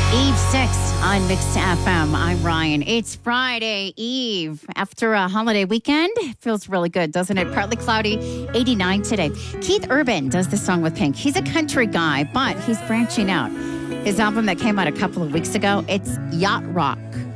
Eve 6 on Mixed FM. I'm Ryan. It's Friday Eve. After a holiday weekend, feels really good, doesn't it? Partly cloudy, 89 today. Keith Urban does this song with Pink. He's a country guy, but he's branching out. His album that came out a couple of weeks ago, it's Yacht Rock.